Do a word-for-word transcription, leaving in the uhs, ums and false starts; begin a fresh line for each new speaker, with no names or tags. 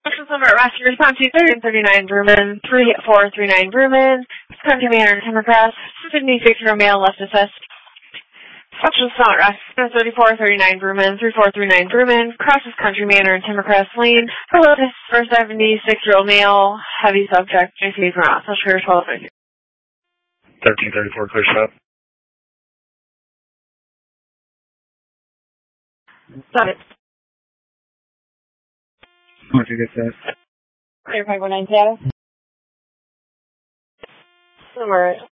This number at Rescue Response two thirty and thirty-nine Berman, three four three nine Berman, Country Manor, Timbercrest, Sydney six Romeo, left assist. Special Assault Rescue thirty-four thirty-nine Berman, three four three nine Berman, crosses Country Manor and Timbercrest Lane, below this for seventy-six-year-old male, heavy subject, J C from out, social care twelve thirty.
thirteen thirty-four, clear shot.
Stop it.
What'd you get that?
Clear five one nine zero. Number